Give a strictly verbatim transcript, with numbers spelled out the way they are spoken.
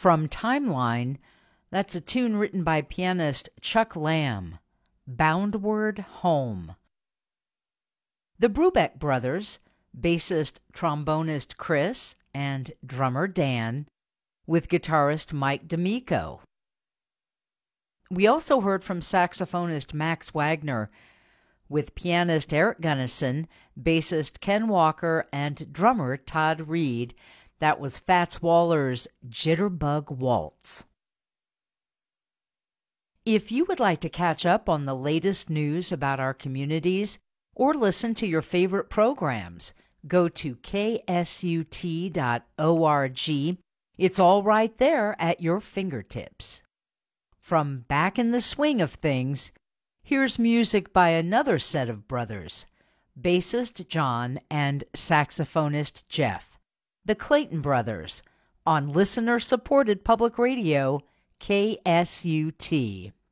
From Timeline, that's a tune written by pianist Chuck Lamb, Boundward Home. The Brubeck Brothers, bassist trombonist Chris and drummer Dan, with guitarist Mike D'Amico. We also heard from saxophonist Max Wagner, with pianist Eric Gunnison, bassist Ken Walker, and drummer Todd Reed. That was Fats Waller's Jitterbug Waltz. If you would like to catch up on the latest news about our communities or listen to your favorite programs, go to K S U T dot org. It's all right there at your fingertips. From back in the swing of things, here's music by another set of brothers, bassist John and saxophonist Jeff, the Clayton Brothers, on listener-supported public radio, K S U T.